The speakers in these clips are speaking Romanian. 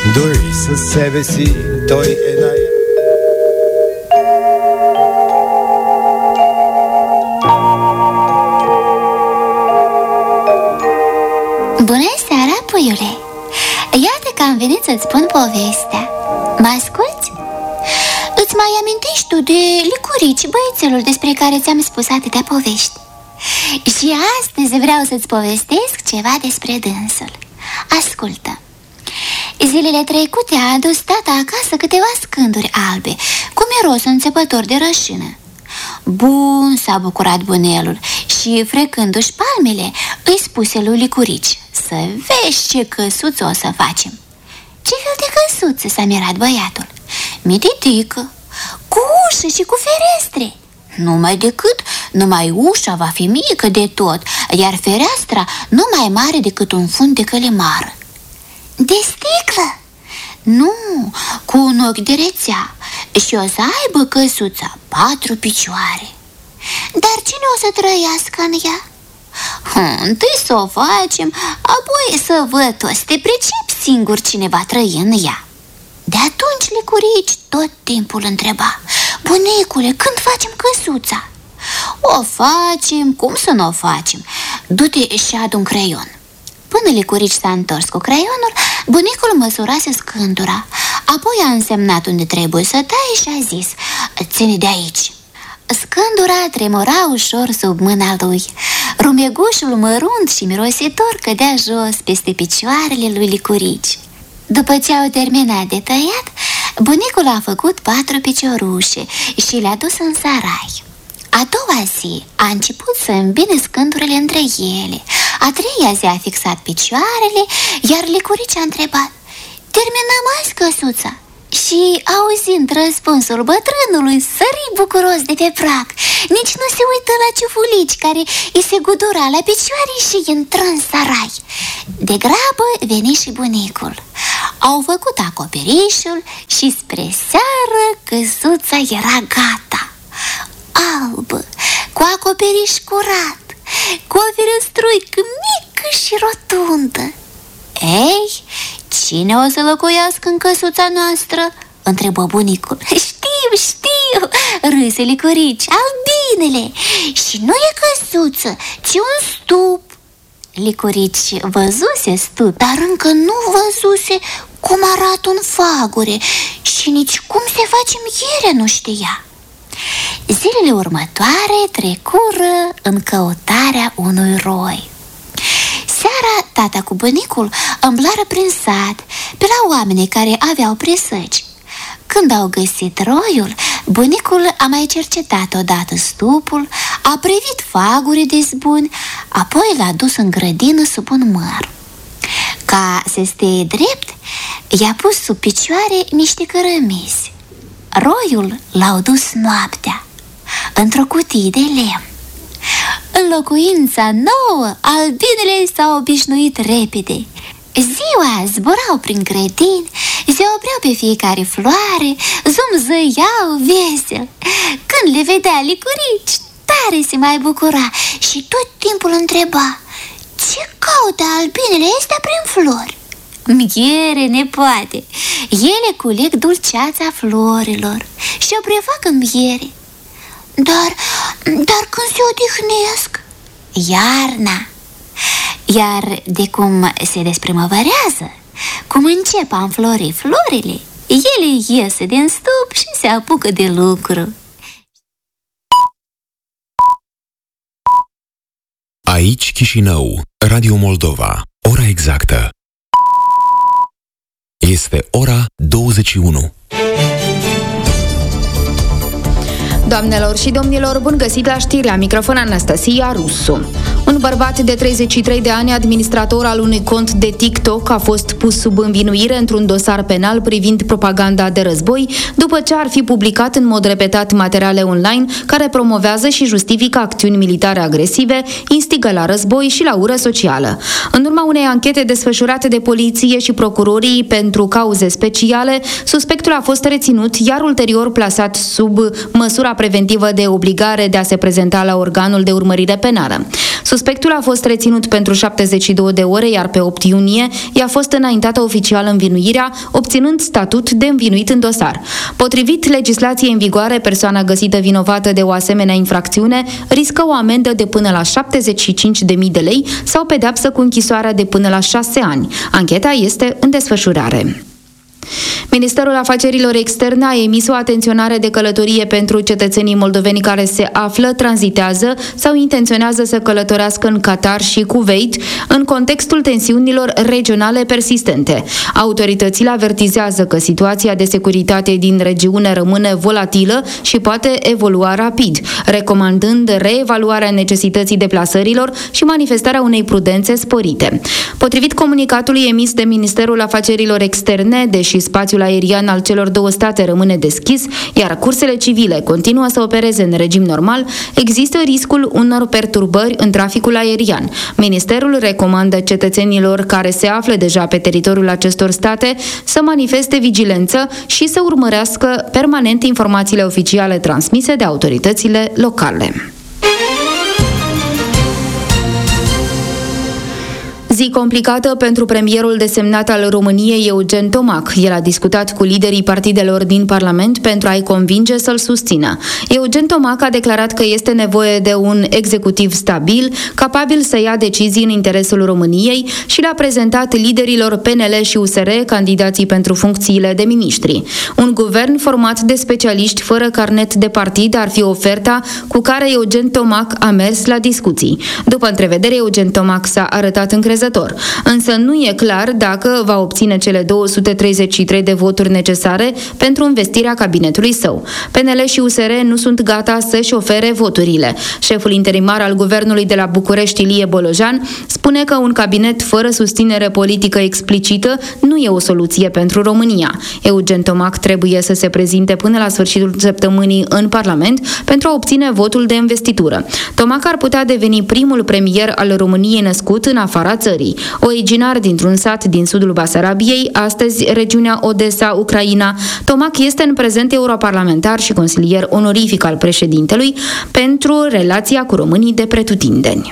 Doi să se vesi, doi enai. Bună seara, puiule! Iată că am venit să-ți spun povestea. Mă asculți? Îți mai amintești tu de Licurici, băiețelul despre care ți-am spus atâtea povești? Și astăzi vreau să-ți povestesc ceva despre dânsul. Ascultă. Zilele trecute a adus tata acasă câteva scânduri albe, cu miros înțepător de rășină. Bun, s-a bucurat bunelul și, frecându-și palmele, îi spuse lui Licurici: să vezi ce căsuță o să facem. Ce fel de căsuță? S-a mirat băiatul. Mititică, cu ușă și cu ferestre. Numai ușa va fi mică de tot, iar fereastra nu mai mare decât un fund de călimară. De sticlă? Nu, cu un ochi de rețea. Și o să aibă căsuța 4 picioare. Dar cine o să trăiască în ea? Întâi să o facem, apoi să văd toți. Te pricepi singur cine va trăi în ea. De atunci Licurici tot timpul întreba: bunicule, când facem căsuța? O facem, cum să nu o facem? Du-te și adu un creion. Până Licurici s-a întors cu creionul, bunicul măsurase scândura. Apoi a însemnat unde trebuie să tai și a zis: ține de aici. Scândura tremura ușor sub mâna lui. Rumegușul mărunt și mirositor cădea jos peste picioarele lui Licurici. După ce au terminat de tăiat, bunicul a făcut 4 piciorușe și le-a dus în sarai. A doua zi a început să îmbine scândurile între ele. A treia zi a fixat picioarele, iar Licurici a întrebat: terminăm azi căsuța? Și, auzind răspunsul bătrânului, sări bucuros de pe prag. Nici nu se uită la Ciufulici, care îi se gudura la picioare și intră în sarai. De grabă veni și bunicul. Au făcut acoperișul și spre seară căsuța era gata. Albă, cu acoperiș curat, cu o ferestruică mică și rotundă. Ei, cine o să locuiască în căsuța noastră? Întrebă bunicul. Știu, râse Licurici, albinele. Și nu e căsuță, ci un stup. Licurici văzuse stup, dar încă nu văzuse cum arată un fagure și nici cum se face miere nu știa. Zilele următoare trecură în căutarea unui roi. Seara, tata cu bunicul îmblară prin sat, pe la oamenii care aveau presăci. Când au găsit roiul, bunicul a mai cercetat odată stupul, a privit fagurii de zbuni, apoi l-a dus în grădină sub un măr. Ca să stea drept, i-a pus sub picioare niște cărămizi. Roiul l-au dus noaptea într-o cutie de lemn. În locuința nouă, albinele s-au obișnuit repede. Ziua zburau prin grădini, se opreau pe fiecare floare, zumzăiau vesel. Când le vedea Licurici, tare se mai bucura și tot timpul întreba: ce caută albinele astea prin flori? Miere, nepoate, ele culeg dulceața florilor și o prefac în miere. Dar când se odihnesc? Iarna. Iar de cum se desprimăvărează, cum încep a înflori florile, ele iese din stup și se apucă de lucru. Aici Chișinău, Radio Moldova. Ora exactă este ora 21. Doamnelor și domnilor, bun găsit la știri, la microfon Anastasia Rusu. Un bărbat de 33 de ani, administrator al unui cont de TikTok, a fost pus sub învinuire într-un dosar penal privind propaganda de război, după ce ar fi publicat în mod repetat materiale online care promovează și justifică acțiuni militare agresive, instigă la război și la ură socială. În urma unei anchete desfășurate de poliție și procurorii pentru cauze speciale, suspectul a fost reținut, iar ulterior plasat sub măsura preventivă de obligare de a se prezenta la organul de urmărire penală. Suspectul a fost reținut pentru 72 de ore, iar pe 8 iunie i-a fost înaintată oficial învinuirea, obținând statut de învinuit în dosar. Potrivit legislației în vigoare, persoana găsită vinovată de o asemenea infracțiune riscă o amendă de până la 75.000 de lei sau pedeapsă cu închisoarea de până la 6 ani. Ancheta este în desfășurare. Ministerul Afacerilor Externe a emis o atenționare de călătorie pentru cetățenii moldoveni care se află, tranzitează sau intenționează să călătorească în Qatar și Kuwait în contextul tensiunilor regionale persistente. Autoritățile avertizează că situația de securitate din regiune rămâne volatilă și poate evolua rapid, recomandând reevaluarea necesității deplasărilor și manifestarea unei prudențe sporite. Potrivit comunicatului emis de Ministerul Afacerilor Externe, deși spațiul aerian al celor două state rămâne deschis, iar cursele civile continuă să opereze în regim normal, există riscul unor perturbări în traficul aerian. Ministerul recomandă cetățenilor care se află deja pe teritoriul acestor state să manifeste vigilență și să urmărească permanent informațiile oficiale transmise de autoritățile locale. Zi complicată pentru premierul desemnat al României, Eugen Tomac. El a discutat cu liderii partidelor din Parlament pentru a-i convinge să-l susțină. Eugen Tomac a declarat că este nevoie de un executiv stabil, capabil să ia decizii în interesul României și le-a prezentat liderilor PNL și USR, candidații pentru funcțiile de miniștri. Un guvern format de specialiști fără carnet de partid ar fi oferta cu care Eugen Tomac a mers la discuții. După întrevedere, Eugen Tomac s-a arătat încrezător. Însă nu e clar dacă va obține cele 233 de voturi necesare pentru învestirea cabinetului său. PNL și USR nu sunt gata să-și ofere voturile. Șeful interimar al guvernului de la București, Ilie Bolojan, spune că un cabinet fără susținere politică explicită nu e o soluție pentru România. Eugen Tomac trebuie să se prezinte până la sfârșitul săptămânii în Parlament pentru a obține votul de investitură. Tomac ar putea deveni primul premier al României născut în afara țării. Originar dintr-un sat din sudul Basarabiei, astăzi regiunea Odessa, Ucraina, Tomac este în prezent europarlamentar și consilier onorific al președintelui pentru relația cu românii de pretutindeni.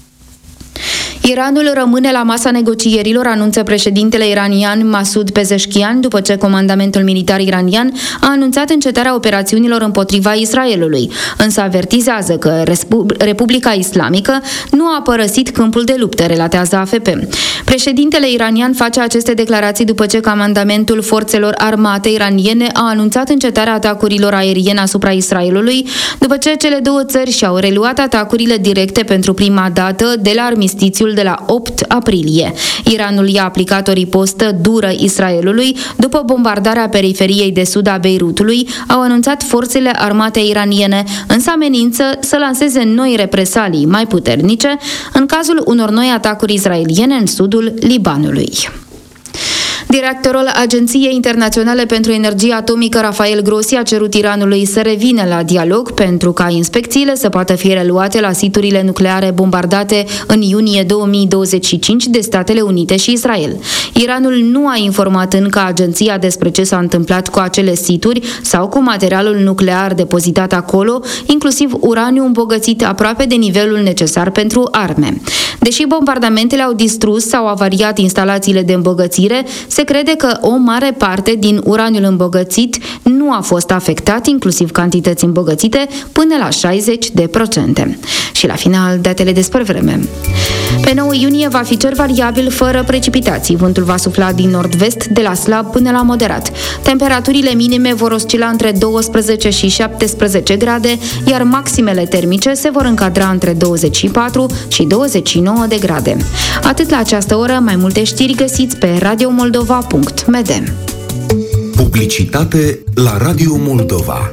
Iranul rămâne la masa negocierilor, anunță președintele iranian Masoud Pezeshkian, după ce comandamentul militar iranian a anunțat încetarea operațiunilor împotriva Israelului, însă avertizează că Republica Islamică nu a părăsit câmpul de luptă, relatează AFP. Președintele iranian face aceste declarații după ce comandamentul forțelor armate iraniene a anunțat încetarea atacurilor aeriene asupra Israelului, după ce cele două țări și-au reluat atacurile directe pentru prima dată de la armistițiul de la 8 aprilie. Iranul i-a aplicat o ripostă dură Israelului după bombardarea periferiei de sud a Beirutului, au anunțat forțele armate iraniene, însă amenință să lanseze noi represalii mai puternice în cazul unor noi atacuri israeliene în sudul Libanului. Directorul Agenției Internaționale pentru Energie Atomică, Rafael Grossi, a cerut Iranului să revină la dialog pentru ca inspecțiile să poată fi reluate la siturile nucleare bombardate în iunie 2025 de Statele Unite și Israel. Iranul nu a informat încă agenția despre ce s-a întâmplat cu acele situri sau cu materialul nuclear depozitat acolo, inclusiv uraniu îmbogățit aproape de nivelul necesar pentru arme. Deși bombardamentele au distrus sau avariat instalațiile de îmbogățire, se crede că o mare parte din uraniul îmbogățit nu a fost afectat, inclusiv cantități îmbogățite, până la 60%. Și la final, datele despre vreme. Pe 9 iunie va fi cer variabil fără precipitații. Vântul va sufla din nord-vest de la slab până la moderat. Temperaturile minime vor oscila între 12 și 17 grade, iar maximele termice se vor încadra între 24 și 29 de grade. Atât la această oră, mai multe știri găsiți pe radiomoldova.md. Publicitate la Radio Moldova.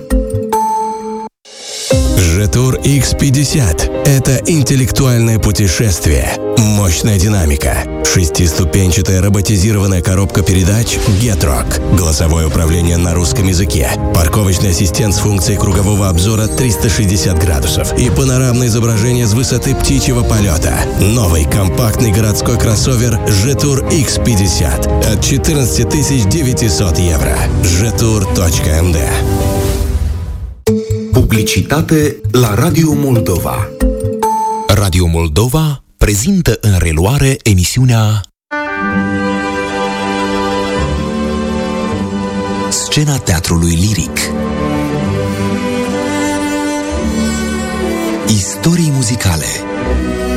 Жетур X50 – это интеллектуальное путешествие, мощная динамика, шестиступенчатая роботизированная коробка передач Getrock, голосовое управление на русском языке, парковочный ассистент с функцией кругового обзора 360 градусов и панорамное изображение с высоты птичьего полета. Новый компактный городской кроссовер Жетур X50 от 14 900 евро. Jetur.md. Publicitate la Radio Moldova. Radio Moldova prezintă în reluare emisiunea Scena teatrului liric. Istorii muzicale